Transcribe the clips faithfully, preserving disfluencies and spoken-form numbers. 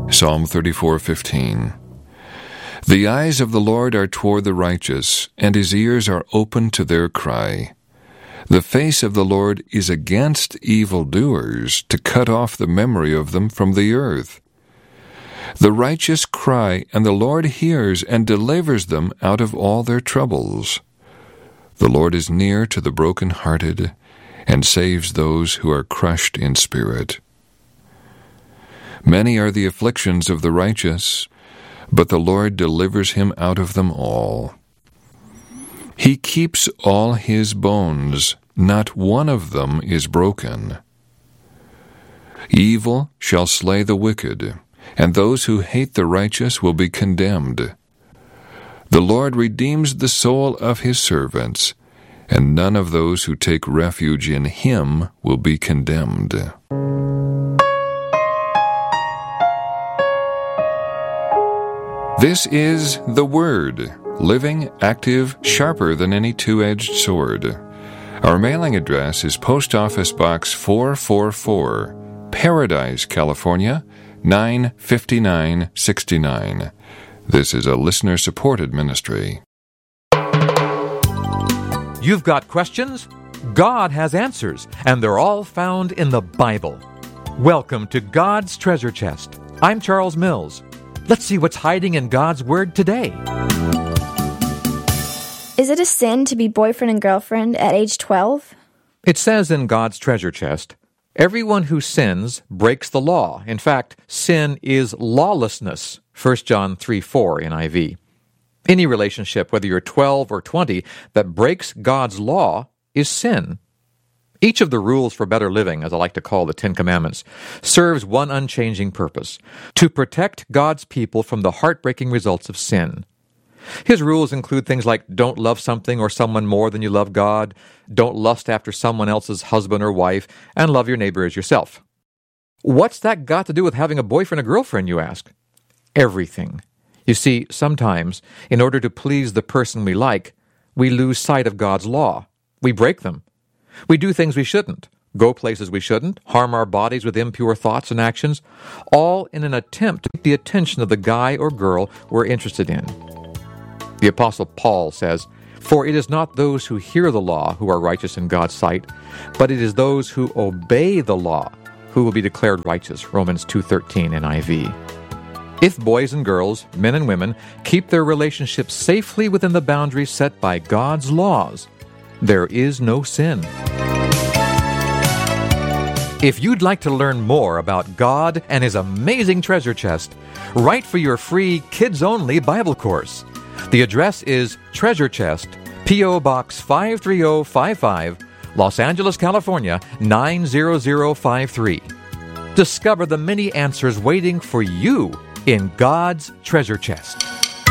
Psalm thirty-four fifteen. The eyes of the Lord are toward the righteous, and his ears are open to their cry. The face of the Lord is against evildoers, to cut off the memory of them from the earth. The righteous cry, and the Lord hears and delivers them out of all their troubles. The Lord is near to the broken-hearted, and saves those who are crushed in spirit. Many are the afflictions of the righteous, but the Lord delivers him out of them all. He keeps all his bones, not one of them is broken. Evil shall slay the wicked, and those who hate the righteous will be condemned. The Lord redeems the soul of his servants, and none of those who take refuge in him will be condemned. This is the Word, living, active, sharper than any two-edged sword. Our mailing address is Post Office Box four four four, Paradise, California, nine fifty-nine sixty-nine. This is a listener-supported ministry. You've got questions? God has answers, and they're all found in the Bible. Welcome to God's Treasure Chest. I'm Charles Mills. Let's see what's hiding in God's Word today. Is it a sin to be boyfriend and girlfriend at age twelve? It says in God's Treasure Chest, everyone who sins breaks the law. In fact, sin is lawlessness. First John three four N I V. Any relationship, whether you're twelve or twenty, that breaks God's law is sin. Each of the rules for better living, as I like to call the Ten Commandments, serves one unchanging purpose: to protect God's people from the heartbreaking results of sin. His rules include things like don't love something or someone more than you love God, don't lust after someone else's husband or wife, and love your neighbor as yourself. What's that got to do with having a boyfriend or girlfriend, you ask? Everything. You see, sometimes, in order to please the person we like, we lose sight of God's law. We break them. We do things we shouldn't, go places we shouldn't, harm our bodies with impure thoughts and actions, all in an attempt to get the attention of the guy or girl we're interested in. The Apostle Paul says, "For it is not those who hear the law who are righteous in God's sight, but it is those who obey the law who will be declared righteous." Romans two thirteen N I V. If boys and girls, men and women, keep their relationships safely within the boundaries set by God's laws, there is no sin. If you'd like to learn more about God and His amazing treasure chest, write for your free kids-only Bible course. The address is Treasure Chest, P O. Box five three zero five five, Los Angeles, California, nine zero zero five three. Discover the many answers waiting for you in God's treasure chest.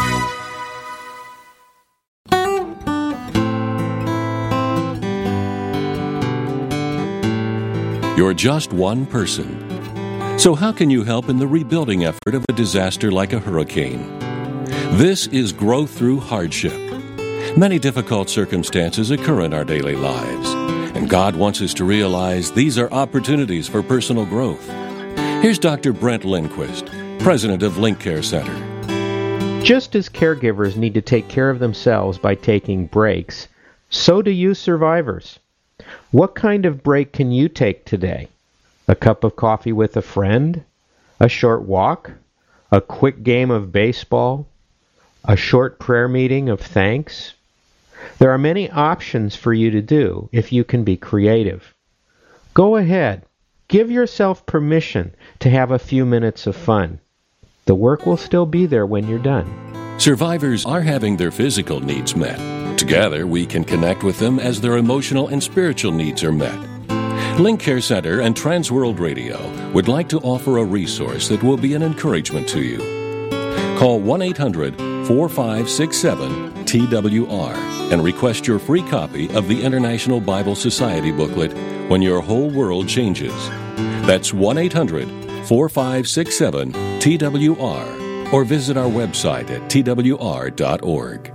You're just one person. So how can you help in the rebuilding effort of a disaster like a hurricane? This is Growth Through Hardship. Many difficult circumstances occur in our daily lives, and God wants us to realize these are opportunities for personal growth. Here's Doctor Brent Lindquist, president of Link Care Center. Just as caregivers need to take care of themselves by taking breaks, so do you survivors. What kind of break can you take today? A cup of coffee with a friend? A short walk? A quick game of baseball? A short prayer meeting of thanks? There are many options for you to do if you can be creative. Go ahead. Give yourself permission to have a few minutes of fun. The work will still be there when you're done. Survivors are having their physical needs met. Together, we can connect with them as their emotional and spiritual needs are met. Link Care Center and Transworld Radio would like to offer a resource that will be an encouragement to you. Call one eight hundred four five six seven T W R and request your free copy of the International Bible Society booklet, When Your Whole World Changes. That's one eight hundred four five six seven T W R, or visit our website at T W R dot org.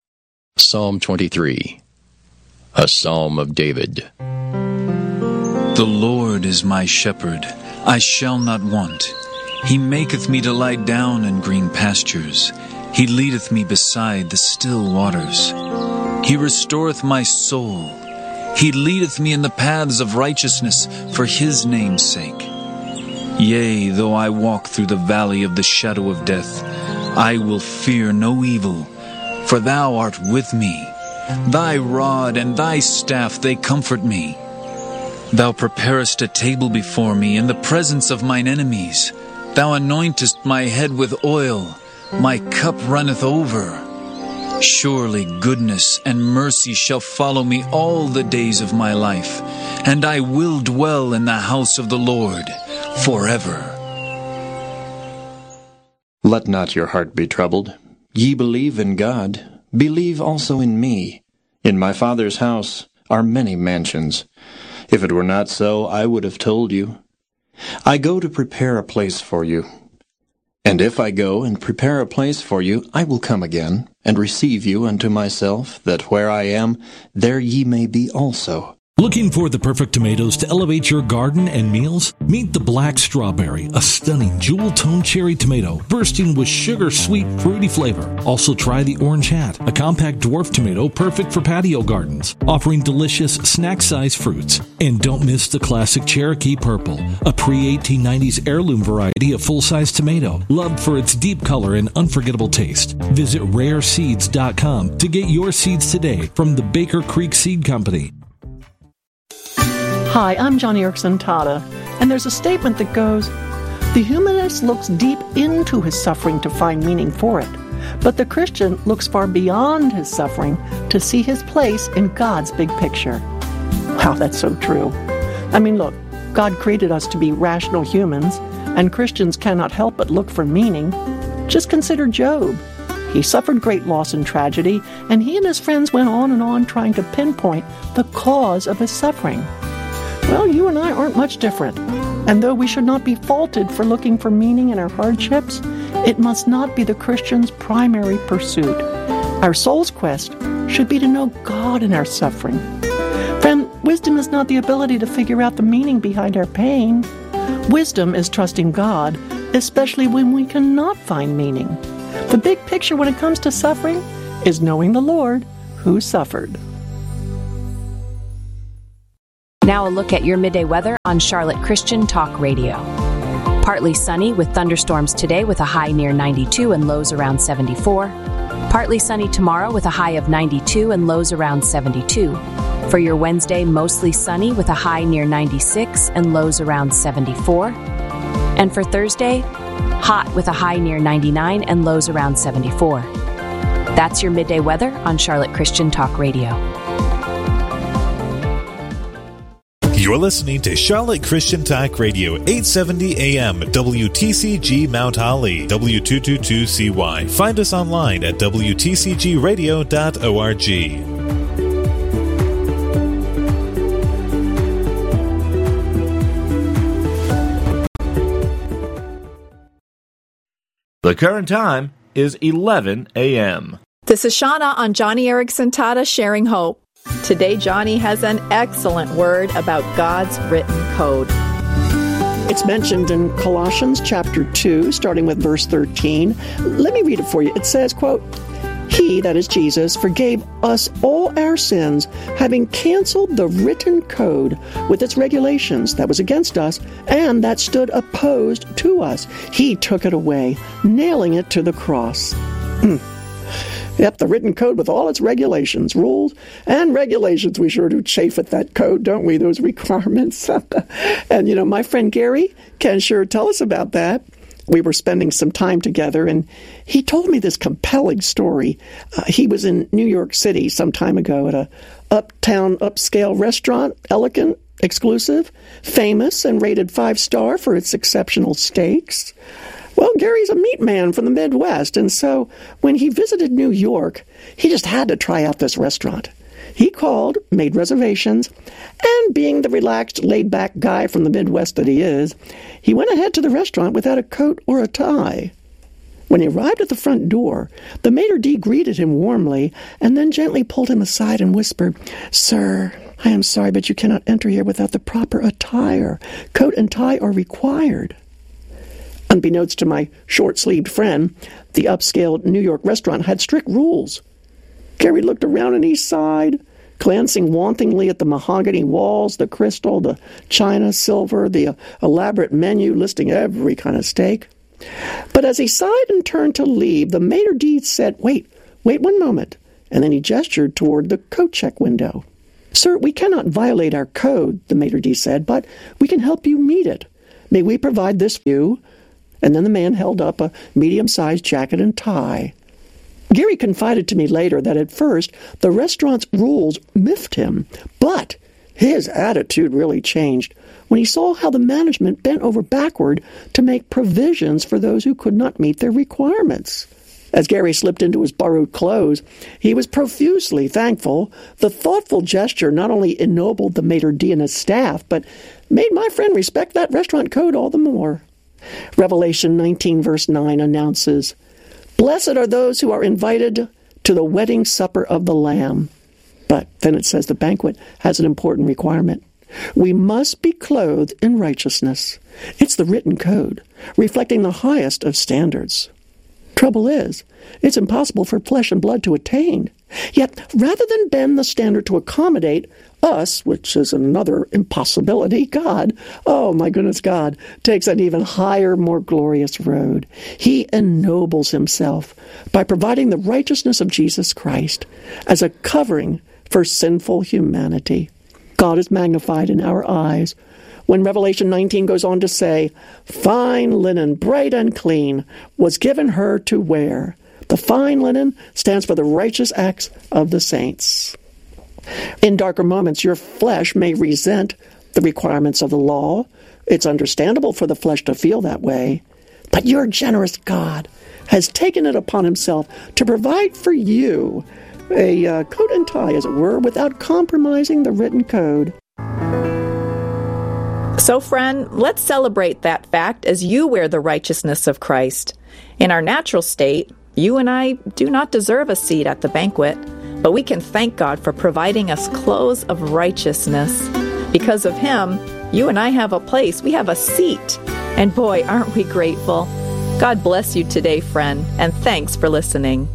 Psalm twenty-three, a Psalm of David. The Lord is my shepherd, I shall not want. He maketh me to lie down in green pastures. He leadeth me beside the still waters. He restoreth my soul. He leadeth me in the paths of righteousness for his name's sake. Yea, though I walk through the valley of the shadow of death, I will fear no evil, for thou art with me. Thy rod and thy staff, they comfort me. Thou preparest a table before me in the presence of mine enemies. Thou anointest my head with oil. My cup runneth over. Surely goodness and mercy shall follow me all the days of my life, and I will dwell in the house of the Lord forever. Let not your heart be troubled. Ye believe in God, believe also in me. In my Father's house are many mansions. If it were not so, I would have told you. I go to prepare a place for you. And if I go and prepare a place for you, I will come again, and receive you unto myself, that where I am, there ye may be also. Looking for the perfect tomatoes to elevate your garden and meals? Meet the Black Strawberry, a stunning jewel-toned cherry tomato bursting with sugar-sweet, fruity flavor. Also try the Orange Hat, a compact dwarf tomato perfect for patio gardens, offering delicious snack-sized fruits. And don't miss the classic Cherokee Purple, a pre eighteen nineties heirloom variety of full-size tomato, loved for its deep color and unforgettable taste. Visit rare seeds dot com to get your seeds today from the Baker Creek Seed Company. Hi, I'm Joni Eareckson Tada, and there's a statement that goes, the humanist looks deep into his suffering to find meaning for it, but the Christian looks far beyond his suffering to see his place in God's big picture. Wow, that's so true. I mean, look, God created us to be rational humans, and Christians cannot help but look for meaning. Just consider Job. He suffered great loss and tragedy, and he and his friends went on and on trying to pinpoint the cause of his suffering. Well, you and I aren't much different. And though we should not be faulted for looking for meaning in our hardships, it must not be the Christian's primary pursuit. Our soul's quest should be to know God in our suffering. Friend, wisdom is not the ability to figure out the meaning behind our pain. Wisdom is trusting God, especially when we cannot find meaning. The big picture when it comes to suffering is knowing the Lord who suffered. Now a look at your midday weather on Charlotte Christian Talk Radio. Partly sunny with thunderstorms today with a high near ninety-two and lows around seventy-four. Partly sunny tomorrow with a high of ninety-two and lows around seventy-two. For your Wednesday, mostly sunny with a high near ninety-six and lows around seventy-four. And for Thursday, hot with a high near ninety-nine and lows around seventy-four. That's your midday weather on Charlotte Christian Talk Radio. You're listening to Charlotte Christian Talk Radio, eight seventy A M, W T C G Mount Holly, W two twenty-two C Y. Find us online at W T C G radio dot org. The current time is eleven A M. This is Shauna on Joni Eareckson Tada Sharing Hope. Today, Johnny has an excellent word about God's written code. It's mentioned in Colossians chapter two, starting with verse thirteen. Let me read it for you. It says, quote, He, that is Jesus, forgave us all our sins, having canceled the written code with its regulations that was against us and that stood opposed to us. He took it away, nailing it to the cross. Hmm. Yep, the written code with all its regulations, rules, and regulations. We sure do chafe at that code, don't we, those requirements? And, you know, my friend Gary can sure tell us about that. We were spending some time together, and he told me this compelling story. Uh, he was in New York City some time ago at a uptown, upscale restaurant, elegant, exclusive, famous, and rated five-star for its exceptional steaks. Well, Gary's a meat man from the Midwest, and so when he visited New York, he just had to try out this restaurant. He called, made reservations, and being the relaxed, laid-back guy from the Midwest that he is, he went ahead to the restaurant without a coat or a tie. When he arrived at the front door, the maitre d' greeted him warmly and then gently pulled him aside and whispered, "Sir, I am sorry, but you cannot enter here without the proper attire. Coat and tie are required. Unbeknownst to my short-sleeved friend, the upscale New York restaurant had strict rules. Gary looked around and he sighed, glancing wantingly at the mahogany walls, the crystal, the china, silver, the uh, elaborate menu listing every kind of steak. But as he sighed and turned to leave, the maitre d' said, Wait, wait one moment. And then he gestured toward the coat check window. Sir, we cannot violate our code, the maitre d' said, but we can help you meet it. May we provide this for you? And then the man held up a medium-sized jacket and tie. Gary confided to me later that at first the restaurant's rules miffed him, but his attitude really changed when he saw how the management bent over backward to make provisions for those who could not meet their requirements. As Gary slipped into his borrowed clothes, he was profusely thankful. The thoughtful gesture not only ennobled the maitre d' and his staff, but made my friend respect that restaurant code all the more. Revelation nineteen verse nine announces, Blessed are those who are invited to the wedding supper of the Lamb. But then it says the banquet has an important requirement. We must be clothed in righteousness. It's the written code, reflecting the highest of standards. Trouble is, it's impossible for flesh and blood to attain. Yet, rather than bend the standard to accommodate us, which is another impossibility, God, oh my goodness, God, takes an even higher, more glorious road. He ennobles himself by providing the righteousness of Jesus Christ as a covering for sinful humanity. God is magnified in our eyes when Revelation nineteen goes on to say, Fine linen, bright and clean, was given her to wear. The fine linen stands for the righteous acts of the saints. In darker moments, your flesh may resent the requirements of the law. It's understandable for the flesh to feel that way. But your generous God has taken it upon himself to provide for you a uh, coat and tie, as it were, without compromising the written code. So, friend, let's celebrate that fact as you wear the righteousness of Christ. In our natural state, you and I do not deserve a seat at the banquet, but we can thank God for providing us clothes of righteousness. Because of him, you and I have a place. We have a seat. And boy, aren't we grateful. God bless you today, friend, and thanks for listening.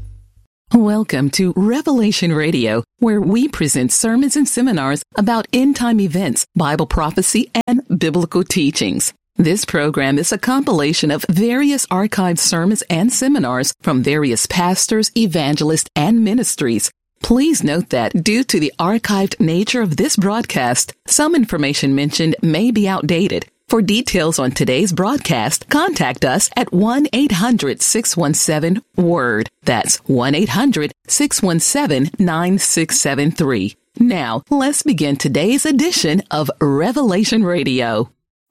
Welcome to Revelation Radio, where we present sermons and seminars about end-time events, Bible prophecy, and biblical teachings. This program is a compilation of various archived sermons and seminars from various pastors, evangelists, and ministries. Please note that due to the archived nature of this broadcast, some information mentioned may be outdated. For details on today's broadcast, contact us at one eight hundred six one seven WORD. That's one eight hundred six one seven nine six seven three. Now, let's begin today's edition of Revelation Radio.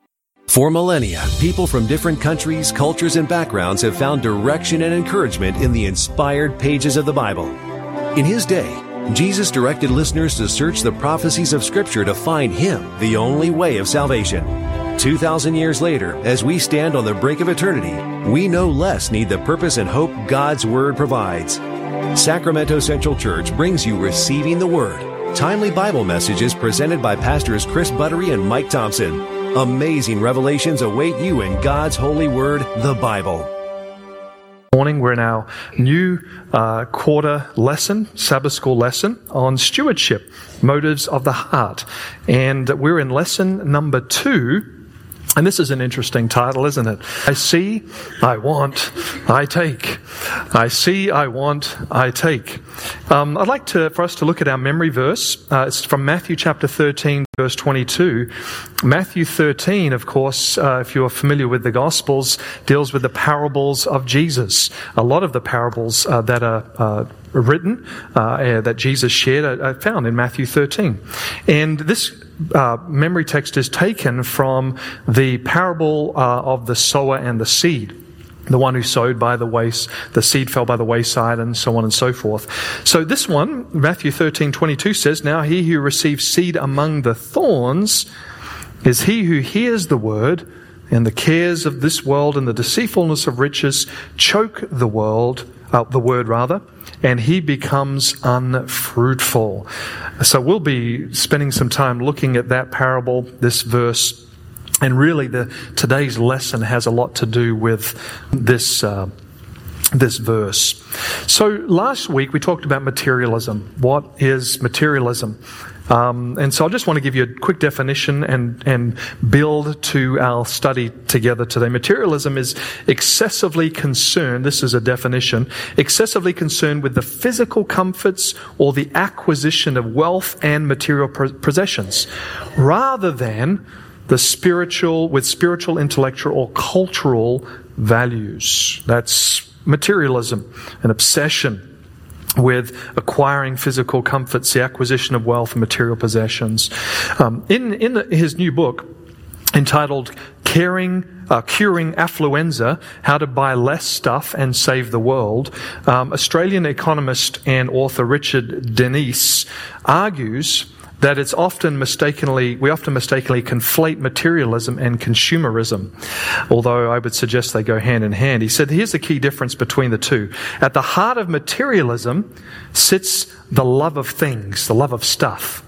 For millennia, people from different countries, cultures, and backgrounds have found direction and encouragement in the inspired pages of the Bible. In his day, Jesus directed listeners to search the prophecies of Scripture to find Him, the only way of salvation. Two thousand years later, as we stand on the brink of eternity, we no less need the purpose and hope God's Word provides. Sacramento Central Church brings you Receiving the Word, timely Bible messages presented by Pastors Chris Buttery and Mike Thompson. Amazing revelations await you in God's holy Word, the Bible. Morning, we're in our new uh, quarter lesson, Sabbath school lesson on stewardship, motives of the heart. And we're in lesson number two. And this is an interesting title, isn't it? I see, I want, I take. I see, I want, I take. Um, I'd like to, for us to look at our memory verse. Uh, it's from Matthew chapter thirteen, verse twenty-two. Matthew thirteen, of course, uh, if you're familiar with the Gospels, deals with the parables of Jesus. A lot of the parables uh, that are uh, written, uh, that Jesus shared, are, are found in Matthew thirteen. And this Uh, memory text is taken from the parable uh, of the sower and the seed. The one who sowed by the ways, the seed fell by the wayside, and so on and so forth. So this one, Matthew thirteen twenty-two says, Now he who receives seed among the thorns is he who hears the word, and the cares of this world and the deceitfulness of riches choke the word, uh, the word rather, and he becomes unfruitful. So we'll be spending some time looking at that parable, this verse, and really the today's lesson has a lot to do with this uh, this verse. So last week we talked about materialism. What is materialism? Um, and so I just want to give you a quick definition and, and build to our study together today. Materialism is excessively concerned, this is a definition, excessively concerned with the physical comforts or the acquisition of wealth and material possessions, rather than the spiritual, with spiritual, intellectual, or cultural values. That's materialism, an obsession with acquiring physical comforts, the acquisition of wealth and material possessions. Um, in in the, his new book, entitled Caring, uh, Curing Affluenza, How to Buy Less Stuff and Save the World, um, Australian economist and author Richard Denise argues that it's often mistakenly, we often mistakenly conflate materialism and consumerism, although I would suggest they go hand in hand. He said, here's the key difference between the two. At the heart of materialism sits the love of things, the love of stuff.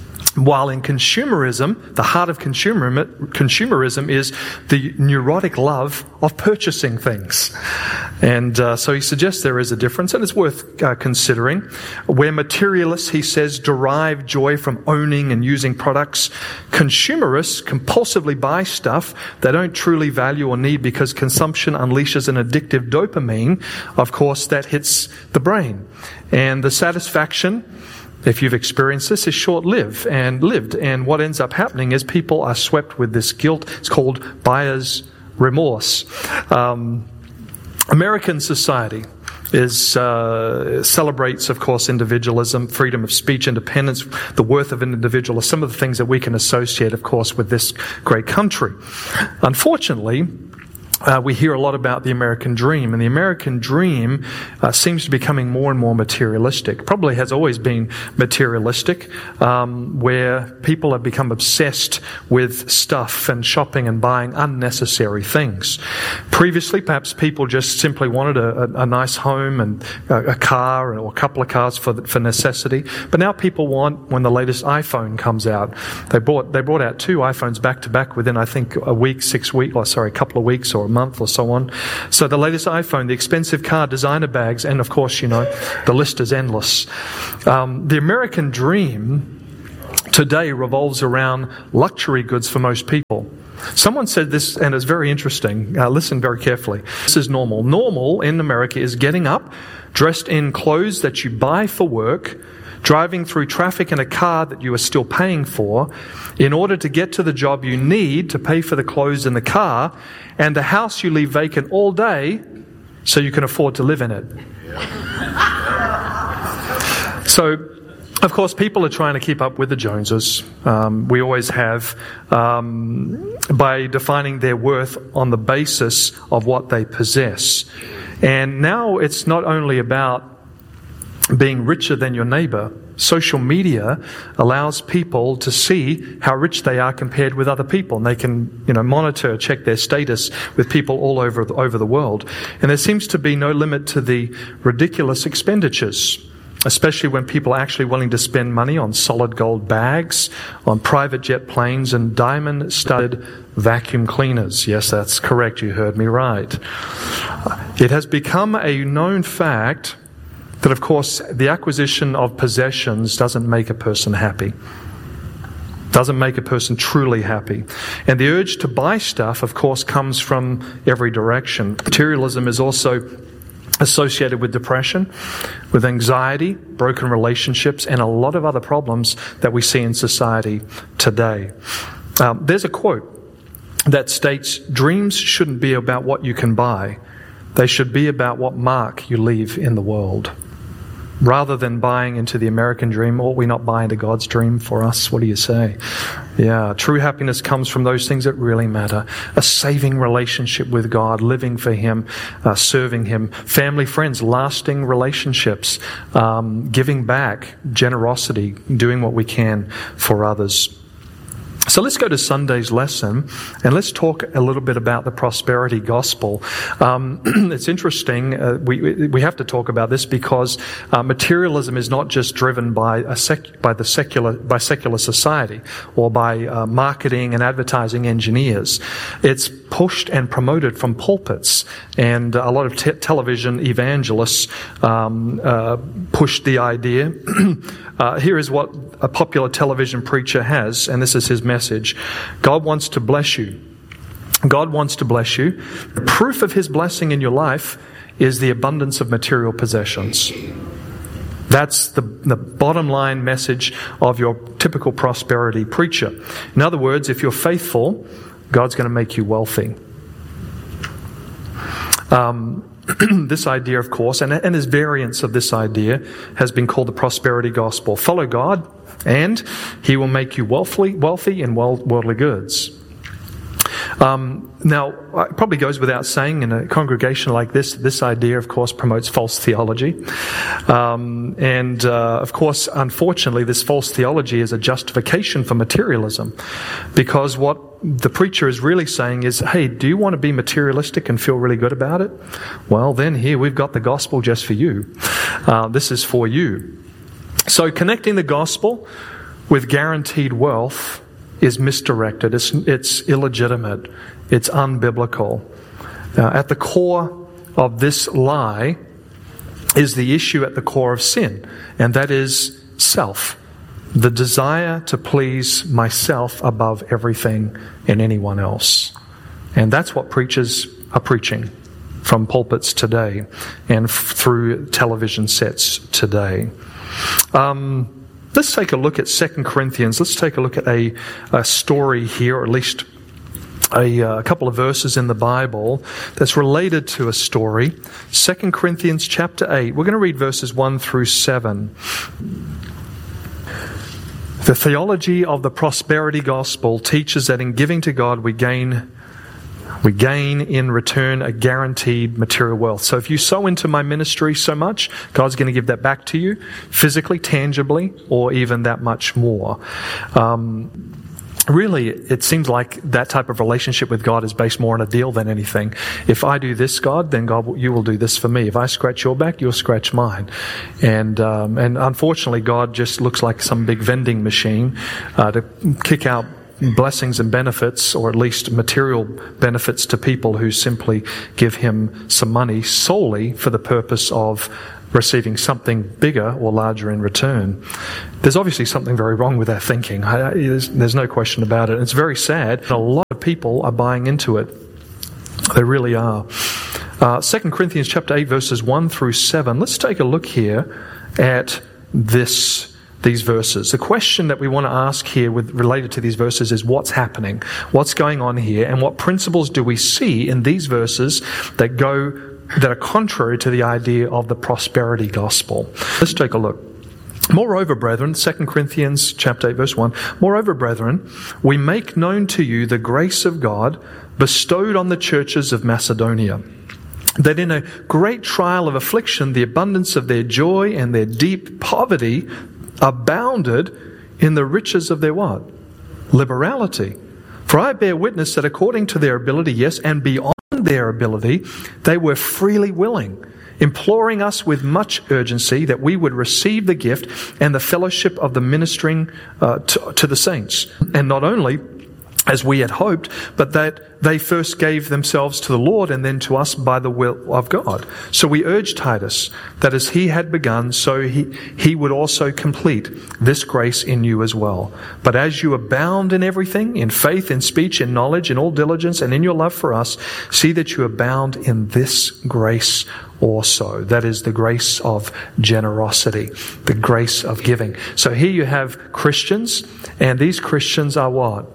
While in consumerism, the heart of consumer, consumerism is the neurotic love of purchasing things. And uh, so he suggests there is a difference, and it's worth uh, considering. Where materialists, he says, derive joy from owning and using products, consumerists compulsively buy stuff they don't truly value or need because consumption unleashes an addictive dopamine, of course, that hits the brain. And the satisfaction, if you've experienced this, is short-lived and lived. And what ends up happening is people are swept with this guilt. It's called buyer's remorse. Um, American society is uh, celebrates, of course, individualism, freedom of speech, independence, the worth of an individual are some of the things that we can associate, of course, with this great country. Unfortunately, Uh, we hear a lot about the American dream, and the American dream uh, seems to be becoming more and more materialistic. Probably has always been materialistic, um, where people have become obsessed with stuff and shopping and buying unnecessary things. Previously, perhaps people just simply wanted a, a, a nice home and a, a car or a couple of cars for for necessity. But now people want, when the latest iPhone comes out, they bought they brought out two iPhones back to back within, I think, a week, six weeks, or sorry, a couple of weeks or a month or so on. So the latest iPhone, the expensive car, designer bags, and of course, you know, the list is endless. Um, the American dream today revolves around luxury goods for most people. Someone said this, and it's very interesting. Uh, listen very carefully. This is normal. Normal in America is getting up, dressed in clothes that you buy for work, driving through traffic in a car that you are still paying for in order to get to the job you need to pay for the clothes in the car, and the house you leave vacant all day so you can afford to live in it. So, of course, people are trying to keep up with the Joneses. Um, we always have, um, by defining their worth on the basis of what they possess. And now it's not only about being richer than your neighbor. Social media allows people to see how rich they are compared with other people, and they can, you know, monitor, check their status with people all over over the world. And there seems to be no limit to the ridiculous expenditures, especially when people are actually willing to spend money on solid gold bags, on private jet planes, and diamond-studded vacuum cleaners. Yes, that's correct. You heard me right. It has become a known fact that, of course, the acquisition of possessions doesn't make a person happy. Doesn't make a person truly happy. And the urge to buy stuff, of course, comes from every direction. Materialism is also associated with depression, with anxiety, broken relationships, and a lot of other problems that we see in society today. Um, there's a quote that states, "Dreams shouldn't be about what you can buy. They should be about what mark you leave in the world." Rather than buying into the American dream, ought we not buy into God's dream for us? What do you say? Yeah, true happiness comes from those things that really matter. A saving relationship with God, living for Him, uh, serving Him. Family, friends, lasting relationships, um, giving back, generosity, doing what we can for others. So let's go to Sunday's lesson, and let's talk a little bit about the prosperity gospel. Um, it's interesting. Uh, we we have to talk about this because uh, materialism is not just driven by a sec, by the secular by secular society or by uh, marketing and advertising engineers. It's pushed and promoted from pulpits, and a lot of te- television evangelists um, uh, push the idea. uh, here is what a popular television preacher has, and this is his message. God wants to bless you. God wants to bless you. The proof of His blessing in your life is the abundance of material possessions. That's the, the bottom line message of your typical prosperity preacher. In other words, if you're faithful, God's going to make you wealthy. Um, this idea, of course, and, and there's variants of this idea, has been called the prosperity gospel. Follow God, and He will make you wealthy, wealthy in worldly goods. Um, now, it probably goes without saying in a congregation like this, this idea, of course, promotes false theology. Um, and, uh, of course, unfortunately, this false theology is a justification for materialism. Because what the preacher is really saying is, hey, do you want to be materialistic and feel really good about it? Well, then here we've got the gospel just for you. Uh, this is for you. So connecting the gospel with guaranteed wealth is misdirected. It's, it's illegitimate. It's unbiblical. Uh, at the core of this lie is the issue at the core of sin, and that is self. The desire to please myself above everything and anyone else. And that's what preachers are preaching from pulpits today and f- through television sets today. Um, let's take a look at Second Corinthians. Let's take a look at a, a story here, or at least a, a couple of verses in the Bible that's related to a story. Second Corinthians chapter eight. We're going to read verses one through seven. The theology of the prosperity gospel teaches that in giving to God we gain we gain in return a guaranteed material wealth. So if you sow into my ministry so much, God's going to give that back to you, physically, tangibly, or even that much more. Um, really, it seems like that type of relationship with God is based more on a deal than anything. If I do this, God, then God, you will do this for me. If I scratch your back, you'll scratch mine. And um, and unfortunately, God just looks like some big vending machine uh, to kick out blessings and benefits, or at least material benefits, to people who simply give Him some money solely for the purpose of receiving something bigger or larger in return. There's obviously something very wrong with that thinking. I, there's, there's no question about it. It's very sad. And a lot of people are buying into it. They really are. Uh, Second Corinthians chapter eight, verses one through seven. Let's take a look here at this these verses. The question that we want to ask here with related to these verses is what's happening? What's going on here? And what principles do we see in these verses that go that are contrary to the idea of the prosperity gospel? Let's take a look. Moreover, brethren, Second Corinthians chapter eight, verse one, moreover, brethren, we make known to you the grace of God bestowed on the churches of Macedonia, that in a great trial of affliction, the abundance of their joy and their deep poverty abounded in the riches of their what? Liberality. For I bear witness that according to their ability, yes, and beyond their ability, they were freely willing, imploring us with much urgency that we would receive the gift and the fellowship of the ministering uh, to, to the saints. And not only as we had hoped, but that they first gave themselves to the Lord and then to us by the will of God. So we urge Titus that as he had begun, so he, he would also complete this grace in you as well. But as you abound in everything, in faith, in speech, in knowledge, in all diligence, and in your love for us, see that you abound in this grace also. That is the grace of generosity, the grace of giving. So here you have Christians, and these Christians are what?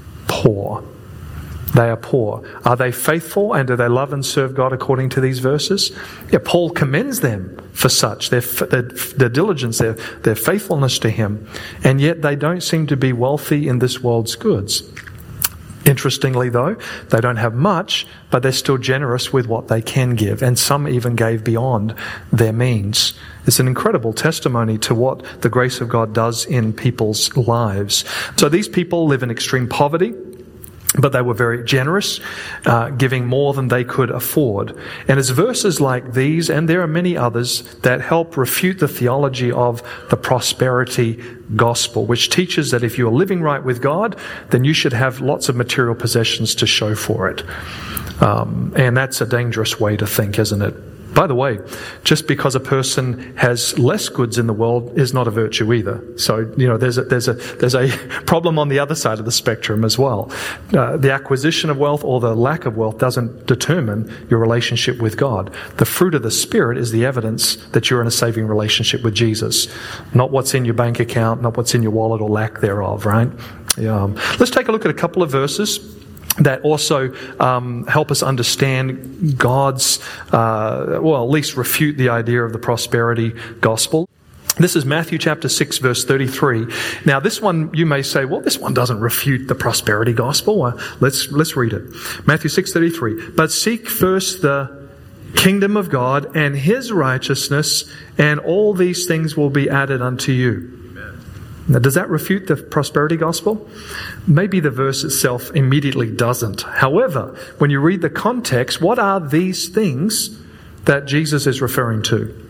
Poor. They are poor. Are they faithful, and do they love and serve God according to these verses? Yeah, Paul commends them for such, their, their, their diligence, their, their faithfulness to Him, and yet they don't seem to be wealthy in this world's goods. Interestingly, though, they don't have much, but they're still generous with what they can give, and some even gave beyond their means. It's an incredible testimony to what the grace of God does in people's lives. So these people live in extreme poverty, but they were very generous, uh, giving more than they could afford. And it's verses like these, and there are many others, that help refute the theology of the prosperity gospel, which teaches that if you are living right with God, then you should have lots of material possessions to show for it. Um, and that's a dangerous way to think, isn't it? By the way, just because a person has less goods in the world is not a virtue either. So, you know, there's a, there's a, there's a problem on the other side of the spectrum as well. Uh, the acquisition of wealth or the lack of wealth doesn't determine your relationship with God. The fruit of the Spirit is the evidence that you're in a saving relationship with Jesus. Not what's in your bank account, not what's in your wallet or lack thereof, right? Yeah. Let's take a look at a couple of verses that also um, help us understand God's, uh, well, at least refute the idea of the prosperity gospel. This is Matthew chapter six, verse thirty-three. Now, this one, you may say, well, this one doesn't refute the prosperity gospel. Uh, let's let's read it. Matthew six, thirty-three. But seek first the kingdom of God and His righteousness, and all these things will be added unto you. Now, does that refute the prosperity gospel? Maybe the verse itself immediately doesn't. However, when you read the context, what are these things that Jesus is referring to?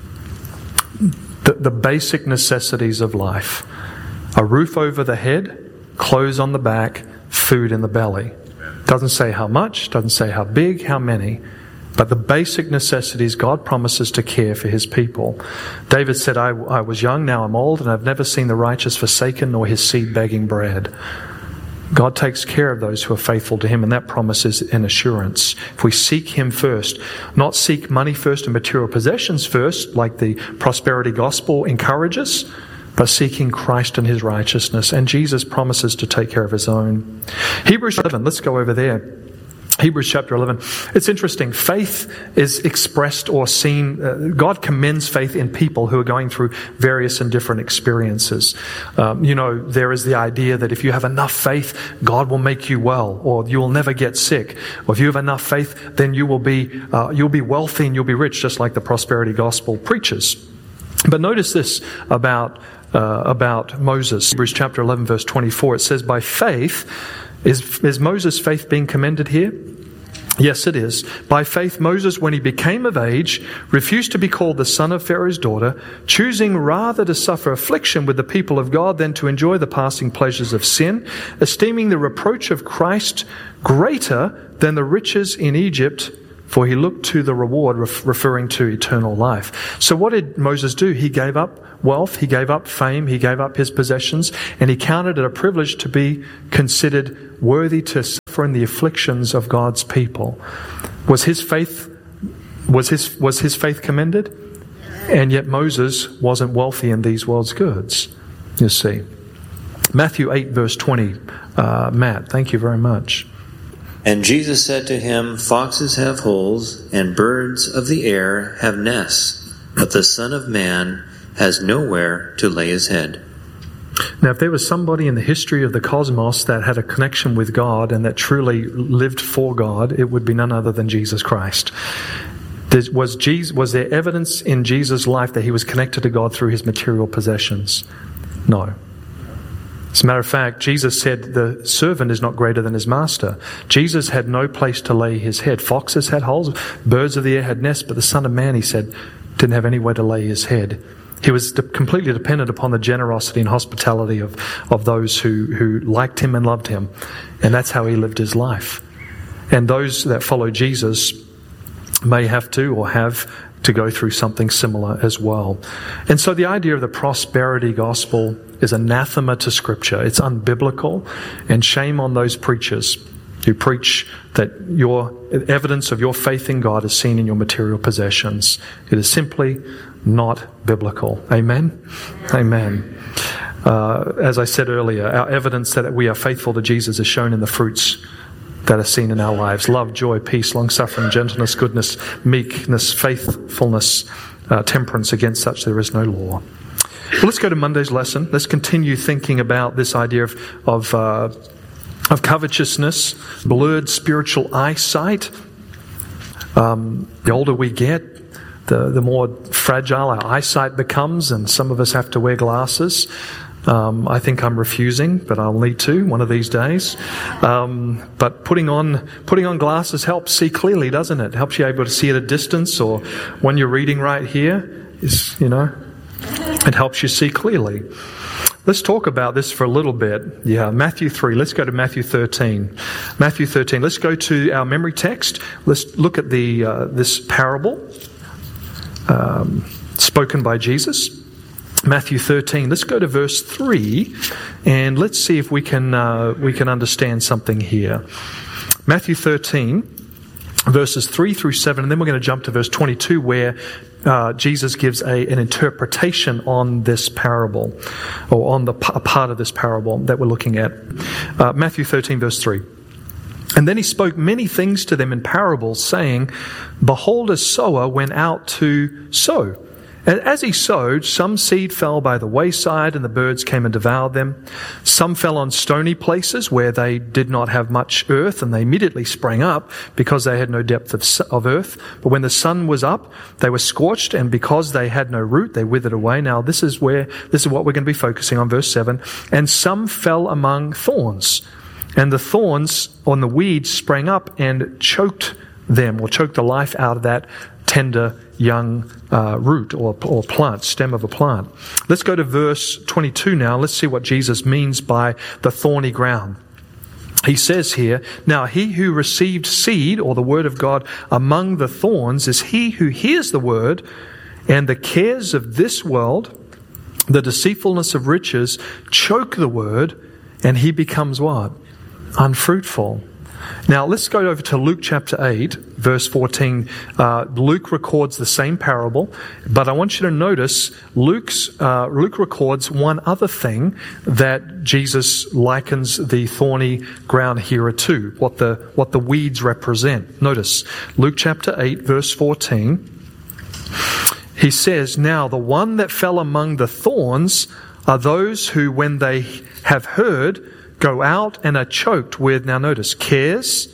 The, the basic necessities of life. A roof over the head, clothes on the back, food in the belly. Doesn't say how much, doesn't say how big, how many. But the basic necessities, God promises to care for His people. David said, I, I was young, now I'm old, and I've never seen the righteous forsaken, nor his seed begging bread. God takes care of those who are faithful to Him, and that promise is an assurance. If we seek Him first, not seek money first and material possessions first, like the prosperity gospel encourages, but seeking Christ and His righteousness. And Jesus promises to take care of His own. Hebrews eleven, let's go over there. Hebrews chapter eleven. It's interesting. Faith is expressed or seen. Uh, God commends faith in people who are going through various and different experiences. Um, you know, there is the idea that if you have enough faith, God will make you well, or you will never get sick. Or if you have enough faith, then you will be uh, you'll be wealthy and you'll be rich, just like the prosperity gospel preaches. But notice this about uh, about Moses. Hebrews chapter eleven, verse twenty-four. It says, "By faith." Is, is Moses' faith being commended here? Yes, it is. By faith, Moses, when he became of age, refused to be called the son of Pharaoh's daughter, choosing rather to suffer affliction with the people of God than to enjoy the passing pleasures of sin, esteeming the reproach of Christ greater than the riches in Egypt, for he looked to the reward, referring to eternal life. So what did Moses do? He gave up wealth, he gave up fame, he gave up his possessions, and he counted it a privilege to be considered worthy to suffer in the afflictions of God's people. Was his faith was his was his faith commended? And yet Moses wasn't wealthy in these world's goods, you see. Matthew eight, verse twenty. Uh, Matt, thank you very much. And Jesus said to him, Foxes have holes, and birds of the air have nests, but the Son of Man has nowhere to lay his head. Now, if there was somebody in the history of the cosmos that had a connection with God and that truly lived for God, it would be none other than Jesus Christ. Was, Jesus, was there evidence in Jesus' life that he was connected to God through his material possessions? No. As a matter of fact, Jesus said the servant is not greater than his master. Jesus had no place to lay his head. Foxes had holes, birds of the air had nests, but the Son of Man, he said, didn't have anywhere to lay his head. He was de- completely dependent upon the generosity and hospitality of, of those who, who liked him and loved him. And that's how he lived his life. And those that follow Jesus may have to or have to go through something similar as well. And so the idea of the prosperity gospel is anathema to Scripture. It's unbiblical, and shame on those preachers who preach that your evidence of your faith in God is seen in your material possessions. It is simply not biblical. Amen? Amen. Uh, as I said earlier, our evidence that we are faithful to Jesus is shown in the fruits that are seen in our lives. Love, joy, peace, long-suffering, gentleness, goodness, meekness, faithfulness, uh, temperance. Against such there is no law. Well, let's go to Monday's lesson. Let's continue thinking about this idea of, of uh, of covetousness, blurred spiritual eyesight. Um, the older we get, the, the more fragile our eyesight becomes, and some of us have to wear glasses. Um, I think I'm refusing, but I'll need to one of these days. Um, but putting on putting on glasses helps see clearly, doesn't it? Helps you able to see at a distance, or when you're reading right here, is you know, it helps you see clearly. Let's talk about this for a little bit. Yeah, Matthew three. Let's go to Matthew thirteen. Matthew thirteen. Let's go to our memory text. Let's look at the uh, this parable um, spoken by Jesus. Matthew thirteen. Let's go to verse three, and let's see if we can uh, we can understand something here. Matthew thirteen, verses three through seven, and then we're going to jump to verse twenty-two, where uh, Jesus gives a, an interpretation on this parable, or on the a part of this parable that we're looking at. Uh, Matthew thirteen, verse three. And then he spoke many things to them in parables, saying, "Behold, a sower went out to sow. And as he sowed, some seed fell by the wayside, and the birds came and devoured them. Some fell on stony places where they did not have much earth, and they immediately sprang up because they had no depth of, of earth. But when the sun was up, they were scorched, and because they had no root, they withered away." Now this is where, this is what we're going to be focusing on, verse seven. "And some fell among thorns, and the thorns on the weeds sprang up and choked them," or choked the life out of that tender young uh, root or, or plant, stem of a plant. Let's go to verse twenty-two now. Let's see what Jesus means by the thorny ground. He says here, "Now he who received seed, or the word of God, among the thorns is he who hears the word, and the cares of this world, the deceitfulness of riches, choke the word, and he becomes" what? Unfruitful. Now let's go over to Luke chapter eight, verse fourteen. Uh, Luke records the same parable, but I want you to notice Luke's uh, Luke records one other thing that Jesus likens the thorny ground here to, what the what the weeds represent. Notice Luke chapter eight, verse fourteen. He says, "Now the one that fell among the thorns are those who, when they have heard, go out and are choked with," now notice, "cares,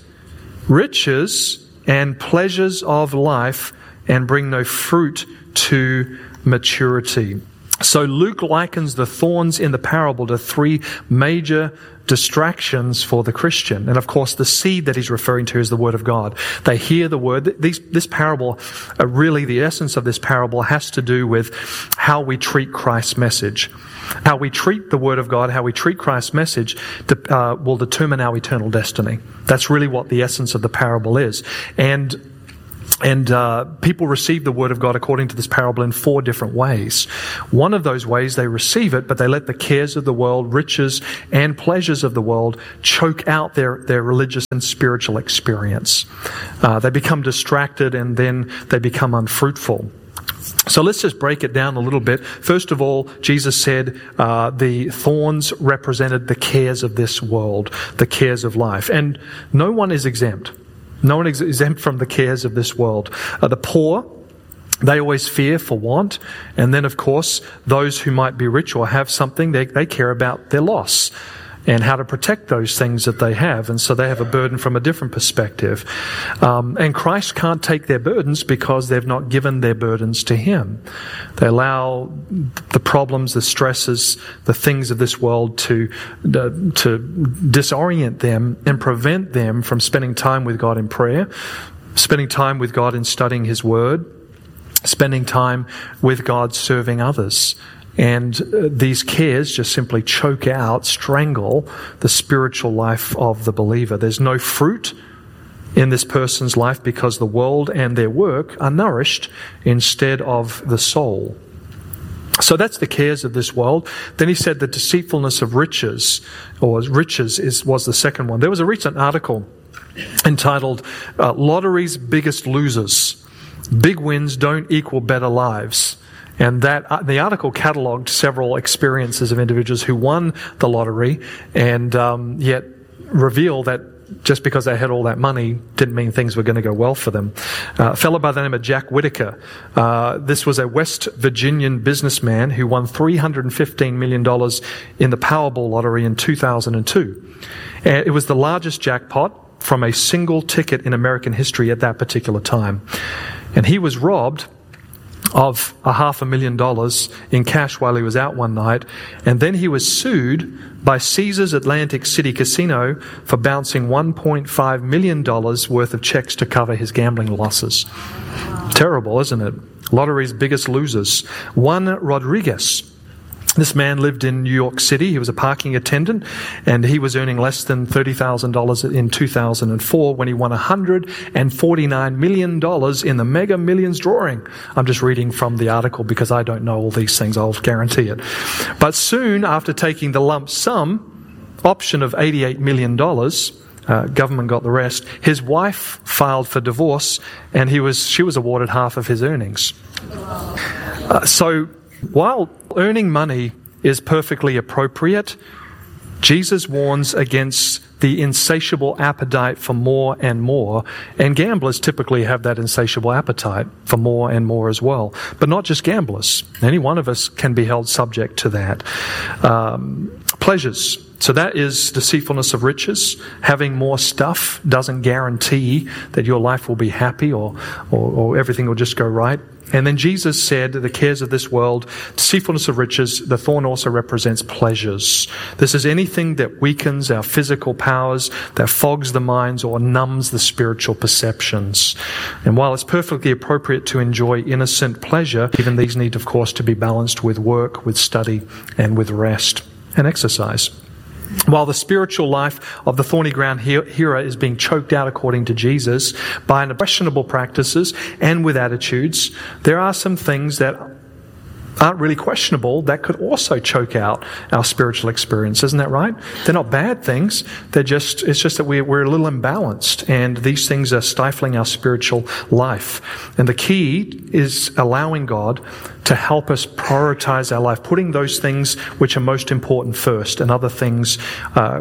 riches, and pleasures of life, and bring no fruit to maturity." So Luke likens the thorns in the parable to three major distractions for the Christian. And of course, the seed that he's referring to is the Word of God. They hear the Word. These, this parable, uh, really the essence of this parable has to do with how we treat Christ's message. How we treat the Word of God, how we treat Christ's message to, uh, will determine our eternal destiny. That's really what the essence of the parable is. And And uh, people receive the Word of God according to this parable in four different ways. One of those ways, they receive it, but they let the cares of the world, riches, and pleasures of the world choke out their, their religious and spiritual experience. Uh, they become distracted, and then they become unfruitful. So let's just break it down a little bit. First of all, Jesus said uh, the thorns represented the cares of this world, the cares of life. And no one is exempt. No one is exempt from the cares of this world. Uh, the poor, they always fear for want. And then, of course, those who might be rich or have something, they, they care about their loss and how to protect those things that they have. And so they have a burden from a different perspective. Um, and Christ can't take their burdens because they've not given their burdens to Him. They allow the problems, the stresses, the things of this world to, uh, to disorient them and prevent them from spending time with God in prayer, spending time with God in studying His Word, spending time with God serving others. And uh, these cares just simply choke out, strangle the spiritual life of the believer. There's no fruit in this person's life because the world and their work are nourished instead of the soul. So that's the cares of this world. Then he said the deceitfulness of riches, or riches is was the second one. There was a recent article entitled uh, "Lottery's Biggest Losers. Big wins don't equal better lives." And that uh, the article catalogued several experiences of individuals who won the lottery, and um, yet reveal that just because they had all that money didn't mean things were going to go well for them. Uh, a fellow by the name of Jack Whitaker. Uh, this was a West Virginian businessman who won three hundred fifteen million dollars in the Powerball lottery in two thousand two. And it was the largest jackpot from a single ticket in American history at that particular time. And he was robbed of a half a million dollars in cash while he was out one night, and then he was sued by Caesars Atlantic City Casino for bouncing one point five million dollars worth of checks to cover his gambling losses. Terrible, isn't it? Lottery's biggest losers. Juan Rodriguez. This man lived in New York City. He was a parking attendant, and he was earning less than thirty thousand dollars in two thousand four when he won one hundred forty-nine million dollars in the Mega Millions drawing. I'm just reading from the article because I don't know all these things, I'll guarantee it. But soon after taking the lump sum option of eighty-eight million dollars, uh, government got the rest, his wife filed for divorce, and he was she was awarded half of his earnings. Uh, so while earning money is perfectly appropriate, Jesus warns against the insatiable appetite for more and more, and gamblers typically have that insatiable appetite for more and more as well. But not just gamblers. Any one of us can be held subject to that. Um, pleasures. So that is deceitfulness of riches. Having more stuff doesn't guarantee that your life will be happy or, or, or everything will just go right. And then Jesus said, the cares of this world, deceitfulness of riches, the thorn also represents pleasures. This is anything that weakens our physical powers, that fogs the minds or numbs the spiritual perceptions. And while it's perfectly appropriate to enjoy innocent pleasure, even these need, of course, to be balanced with work, with study, and with rest and exercise. While the spiritual life of the thorny ground hearer is being choked out, according to Jesus, by questionable practices and with attitudes, there are some things that aren't really questionable that could also choke out our spiritual experience. Isn't that right? They're not bad things. They're just, it's just that we're, we're a little imbalanced, and these things are stifling our spiritual life. And the key is allowing God to help us prioritize our life, putting those things which are most important first, and other things uh,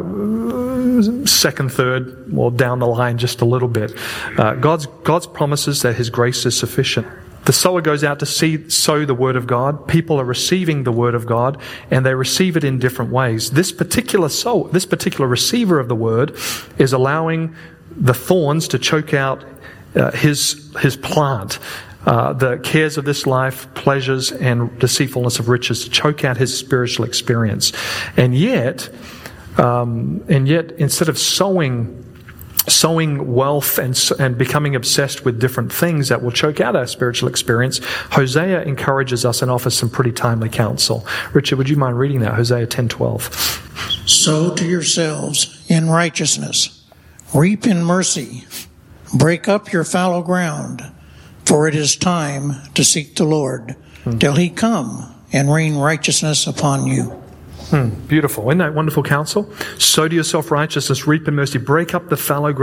second, third, or down the line just a little bit. Uh, God's God's promises that His grace is sufficient. The sower goes out to see, sow the Word of God. People are receiving the Word of God, and they receive it in different ways. This particular sow, this particular receiver of the Word is allowing the thorns to choke out uh, his his plant. Uh, the cares of this life, pleasures, and deceitfulness of riches to choke out his spiritual experience. And yet, um, and yet, instead of sowing sowing wealth and and becoming obsessed with different things that will choke out our spiritual experience, Hosea encourages us and offers some pretty timely counsel. Richard, would you mind reading that? Hosea ten twelve. Sow to yourselves in righteousness, reap in mercy, break up your fallow ground, for it is time to seek the Lord hmm. till He come and rain righteousness upon you. Hmm, beautiful. Isn't that wonderful counsel? Sow to yourself righteousness, reap in mercy, break up the fallow ground.